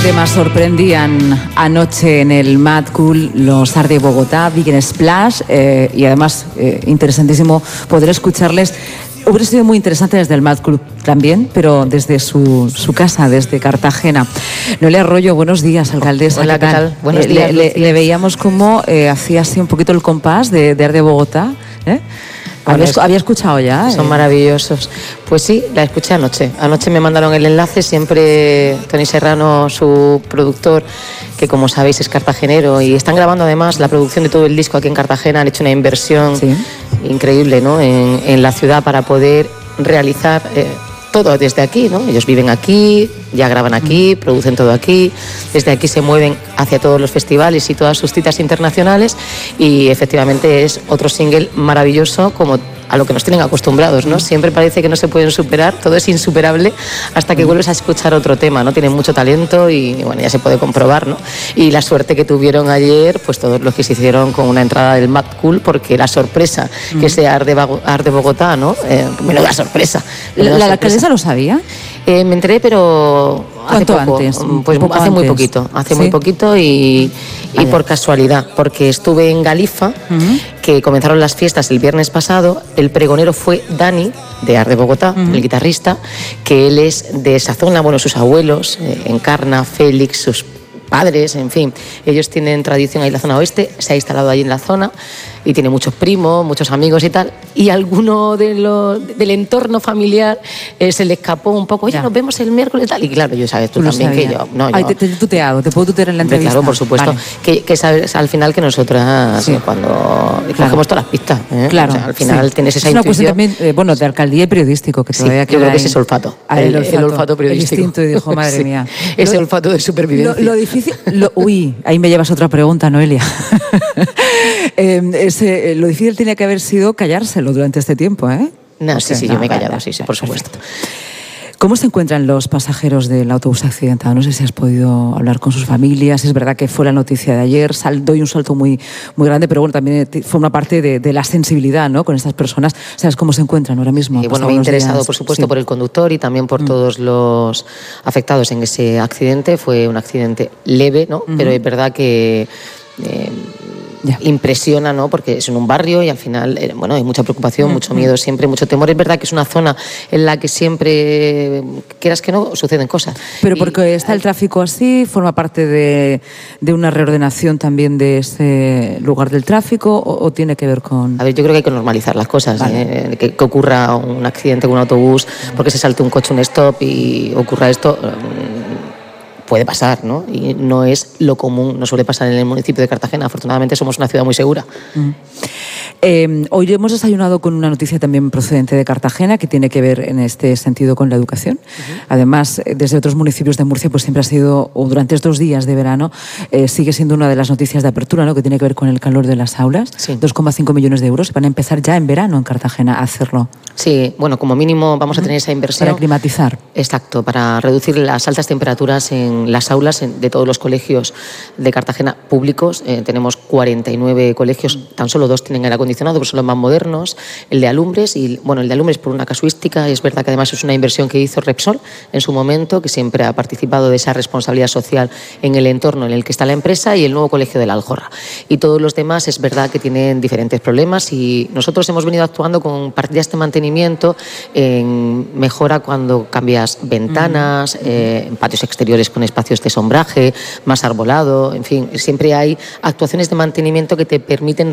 temas sorprendían anoche en el Mad Cool los Art de Bogotá, Big Splash, y además interesantísimo poder escucharles. Hubiera sido muy interesante desde el Mad Cool también, pero desde su casa, desde Cartagena. Noelia Arroyo, buenos días, alcaldesa. Hola, ¿qué tal? Buenos días. Le veíamos como hacía así un poquito el compás de Art de Bogotá, ¿eh? ¿Había escuchado ya? Son maravillosos. Pues sí, la escuché anoche. Anoche me mandaron el enlace, siempre Tony Serrano, su productor, que como sabéis es cartagenero, y están grabando además la producción de todo el disco aquí en Cartagena. Han hecho una inversión increíble, ¿no?, en la ciudad para poder realizar todo desde aquí, ¿no? Ellos viven aquí, ya graban aquí, producen todo aquí, desde aquí se mueven hacia todos los festivales y todas sus citas internacionales, y efectivamente es otro single maravilloso, como a lo que nos tienen acostumbrados, ¿no? Siempre parece que no se pueden superar, todo es insuperable hasta que vuelves a escuchar otro tema, ¿no? Tienen mucho talento y bueno, ya se puede comprobar, ¿no? Y la suerte que tuvieron ayer, pues todos los que se hicieron con una entrada del Mad Cool, porque la sorpresa que sea Art de Bogotá, ¿no? Menuda sorpresa. ¿La alcaldesa lo sabía? Me enteré, pero hace poco, antes? Pues hace muy poquito, muy poquito y por casualidad, porque estuve en Galifa, que comenzaron las fiestas el viernes pasado. El pregonero fue Dani, de Art de Bogotá, el guitarrista, que él es de esa zona, bueno, sus abuelos, Encarna, Félix, sus padres, en fin, ellos tienen tradición ahí en la zona oeste, se ha instalado allí en la zona y tiene muchos primos, muchos amigos y tal, y alguno del entorno familiar se le escapó un poco, oye, nos vemos el miércoles y tal, y claro, yo sabes, tú también que yo... No, Ay, te he tuteado, te puedo tutear en la entrevista. Claro, por supuesto, vale. que sabes al final que nosotras cuando cogemos todas las pistas, claro, o sea, al final tienes esa intuición. Es una cuestión también, bueno, de alcaldía y periodístico, que todavía yo creo que es ese olfato, el olfato periodístico. El instinto, y dijo, madre mía. Ese olfato de supervivencia. Lo difícil... uy, ahí me llevas otra pregunta, Noelia. Lo difícil tiene que haber sido callárselo durante este tiempo, ¿eh? No, sí, yo me he callado, sí, por supuesto. ¿Cómo se encuentran los pasajeros del autobús accidentado? No sé si has podido hablar con sus familias. Es verdad que fue la noticia de ayer, doy un salto muy, muy grande, pero bueno, también forma parte de la sensibilidad, ¿no?, con estas personas. ¿Sabes cómo se encuentran ahora mismo? Y bueno, me he interesado, por supuesto, por el conductor y también por todos los afectados en ese accidente. Fue un accidente leve, ¿no? Pero es verdad que... impresiona, ¿no?, porque es en un barrio y al final, bueno, hay mucha preocupación, mucho miedo siempre, mucho temor. Es verdad que es una zona en la que siempre, quieras que no, suceden cosas. Pero porque está el tráfico así, forma parte de una reordenación también de ese lugar del tráfico, o tiene que ver con... A ver, yo creo que hay que normalizar las cosas, vale. Que ocurra un accidente con un autobús porque se salte un coche un stop y ocurra esto... puede pasar, ¿no? Y no es lo común, no suele pasar en el municipio de Cartagena. Afortunadamente somos una ciudad muy segura. Hoy hemos desayunado con una noticia también procedente de Cartagena que tiene que ver en este sentido con la educación. Además, desde otros municipios de Murcia, pues siempre ha sido, o durante estos días de verano, sigue siendo una de las noticias de apertura, ¿no?, que tiene que ver con el calor de las aulas. 2,5 millones de euros. Van a empezar ya en verano en Cartagena a hacerlo. Sí, bueno, como mínimo vamos a tener esa inversión. Para climatizar. Exacto, para reducir las altas temperaturas en las aulas de todos los colegios de Cartagena públicos. Tenemos 49 colegios, tan solo 2 tienen aire acondicionado, que son los más modernos, el de Alumbres, y bueno, el de Alumbres por una casuística, es verdad que además es una inversión que hizo Repsol en su momento, que siempre ha participado de esa responsabilidad social en el entorno en el que está la empresa, y el nuevo colegio de la Aljorra. Y todos los demás es verdad que tienen diferentes problemas, y nosotros hemos venido actuando con partidas de mantenimiento en mejora cuando cambias ventanas, en patios exteriores con espacios de sombraje, más arbolado, en fin, siempre hay actuaciones de mantenimiento que te permiten